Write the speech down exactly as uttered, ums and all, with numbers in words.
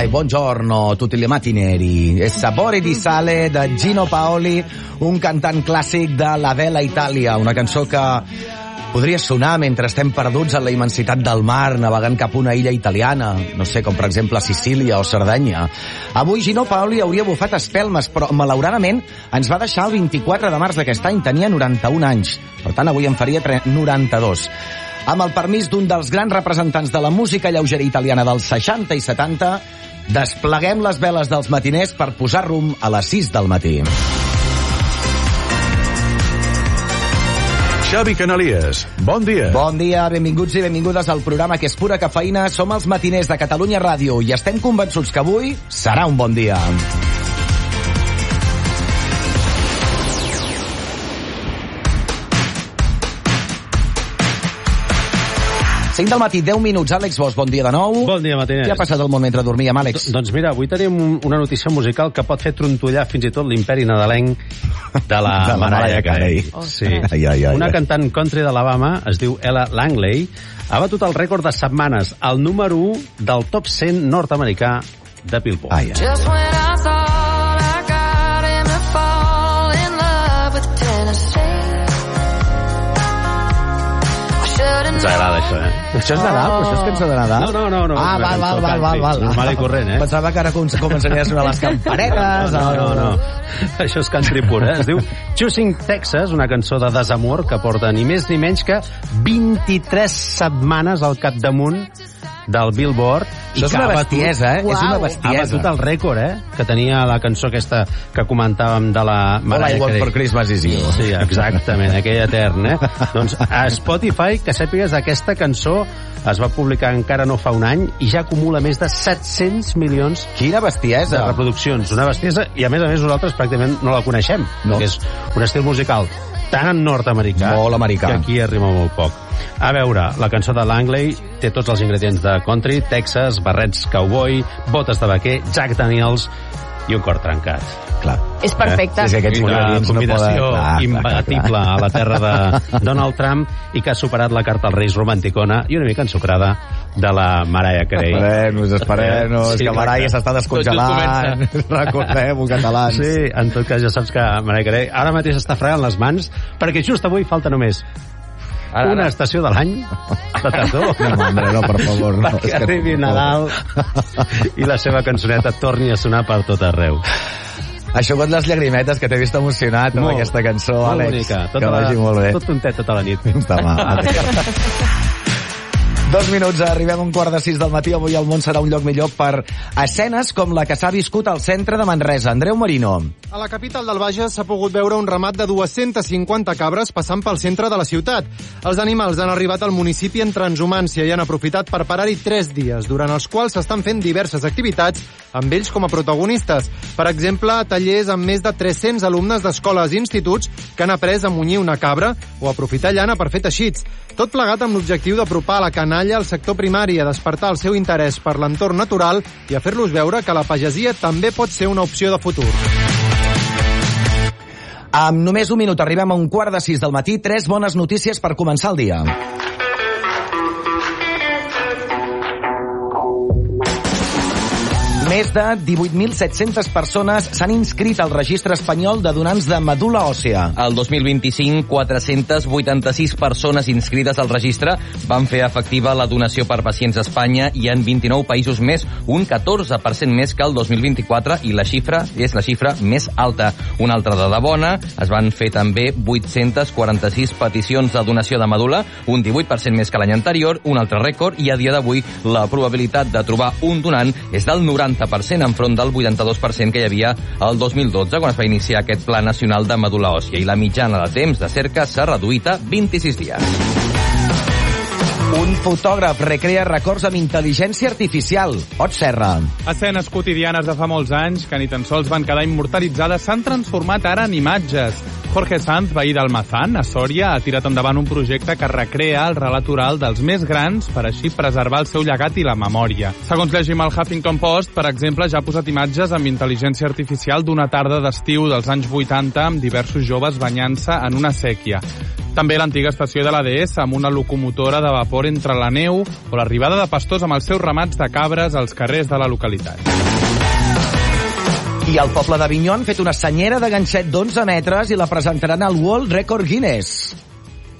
Dai, buongiorno, tutti gli mattineri. E Sapore di sale de Gino Paoli, un cantant clàssic de La Bella Italia, una cançó que podria sonar mentre estem perduts en la immensitat del mar, navegant cap a una illa italiana, no sé, com per exemple Sicília o Cerdanya. Avui Gino Paoli hauria bufat espelmes, però malauradament ens va deixar el vint-i-quatre de març d'aquest any, tenia noranta-un anys. Per tant, avui en faria noranta-dos. Amb el permís d'un dels grans representants de la música lleugera italiana dels seixanta i setanta, despleguem les veles dels matiners per posar rumb a les sis del matí. Xavi Canalies, bon dia. Bon dia, benvinguts i benvingudes al programa que és pura cafeïna. Som els matiners de Catalunya Ràdio i estem convençuts que avui serà un bon dia. cinc del matí, deu minuts. Àlex Bosch, bon dia de nou. Bon dia, matiners. Què ha passat el moment mentre dormíem, Àlex? D doncs mira, avui tenim una notícia musical que pot fer trontollar fins i tot l'imperi nadalenc de la, de la Mariah Carey. Oh, sí. Ai, ai, ai, una ai. cantant country d'Alabama, es diu Ella Langley, ha batut el rècord de setmanes al número u del top cent nord-americà de Billboard. Ai, ai. Ens agrada això, eh? Això és Nadal? Oh. Això és cançó de Nadal? No, no, no. no ah, val, val, val, val, val. Normal i corrent, eh? Pensava que ara començaria a sonar les campanetes. No, no, no. no. Això és country pur, eh? Es diu Choosing Texas, una cançó de desamor que porta ni més ni menys que vint-i-tres setmanes al capdamunt del Billboard. Això és una bestiesa, eh? Wow. És una bestiesa. Ha batut el rècord, eh? Que tenia la cançó aquesta que comentàvem de la Mariah Carey. All I Want for Christmas is You. Sí, exactament, aquell etern, eh? Doncs a Spotify, que sàpigues, aquesta cançó es va publicar encara no fa un any i ja acumula més de set-cents milions Quina bestiesa. de reproduccions. Una bestiesa, i a més a més nosaltres pràcticament no la coneixem, no. Perquè és un estil musical tan nord-americà, molt americà, que aquí arriba molt poc. A veure, la cançó de Langley té tots els ingredients de country, Texas, barrets cowboy, botes de vaquer, Jack Daniels i un cor trencat. Clar. És perfecte. Eh? És una combinació no poden... imbatible a la terra de Donald Trump i que ha superat la carta als Reis romanticona i una mica ensucrada de la Mariah Carey. Esperem-nos, esperem-nos, sí, que Mariah s'està descongelant. Recordem-ho, catalans. Sí, en tot cas ja saps que Mariah Carey ara mateix està fregant les mans perquè just avui falta només Ara, una ara. estació de l'any de tardor. No, hombre, no, per favor. No, perquè arribi Nadal i la seva cançoneta torni a sonar per tot arreu. Aixuga't les llagrimetes, que t'he vist emocionat amb molt, aquesta cançó, molt Àlex. Bonica. Tota que la, vagi molt bé. Tot tontet tota la nit. Fins demà. Dos minuts, arribem a un quart de sis del matí. Avui el món serà un lloc millor per escenes com la que s'ha viscut al centre de Manresa. Andreu Marino. A la capital del Bages s'ha pogut veure un ramat de dues-centes cinquanta cabres passant pel centre de la ciutat. Els animals han arribat al municipi en transhumància i han aprofitat per parar-hi tres dies, durant els quals s'estan fent diverses activitats amb ells com a protagonistes. Per exemple, tallers amb més de tres-cents alumnes d'escoles i instituts que han après a munyir una cabra o a aprofitar llana per fer teixits. Tot plegat amb l'objectiu d'apropar la canalla al sector primari, a despertar el seu interès per l'entorn natural i a fer-los veure que la pagesia també pot ser una opció de futur. Amb només un minut arribem a un quart de sis del matí. Tres bones notícies per començar el dia. Més de divuit mil set-centes persones s'han inscrit al registre espanyol de donants de medul·la òssea. El dos mil vint-i-cinc, quatre-centes vuitanta-sis persones inscrites al registre van fer efectiva la donació per pacients a Espanya i en vint-i-nou països més, un catorze per cent més que el dos mil vint-i-quatre, i la xifra és la xifra més alta. Una altra dada bona, es van fer també vuit-centes quaranta-sis peticions de donació de medul·la, un divuit per cent més que l'any anterior, un altre rècord, i a dia d'avui la probabilitat de trobar un donant és del noranta per cent enfront del vuitanta-dos per cent que hi havia el dos mil dotze, quan es va iniciar aquest Pla Nacional de Medul·la Òssia, i la mitjana de temps de cerca s'ha reduït a vint-i-sis dies. Un fotògraf recrea records amb intel·ligència artificial. Ot Serra. Escenes quotidianes de fa molts anys que ni tan sols van quedar immortalitzades s'han transformat ara en imatges. Jorge Sanz, veí d'Almazán, a Sòria, ha tirat endavant un projecte que recrea el relat oral dels més grans per així preservar el seu llegat i la memòria. Segons llegim al Huffington Post, per exemple, ja ha posat imatges amb intel·ligència artificial d'una tarda d'estiu dels anys vuitanta amb diversos joves banyant-se en una sèquia. També l'antiga estació de l'A D S, amb una locomotora de vapor entre la neu, o l'arribada de pastors amb els seus ramats de cabres als carrers de la localitat. I el poble d'Avinyó han fet una senyera de ganxet d'onze metres i la presentaran al World Record Guinness.